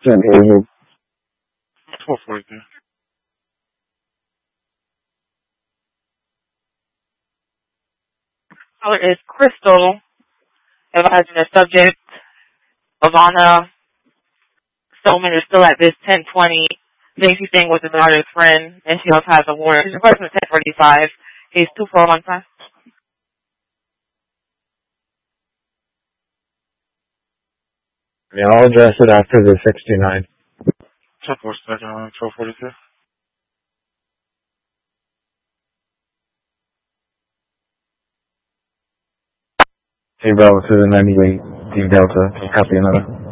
10 Hazel. 1243. Caller is Crystal, advising the subject, Ivana Stillman, is still at this 1020. Then she's staying with another friend, and she also has a warrant. She's requesting 1045. He's 2415. Yeah, I'll address it after the 69. 1242. Hey, Bravo to the 98, D Delta. Copy another.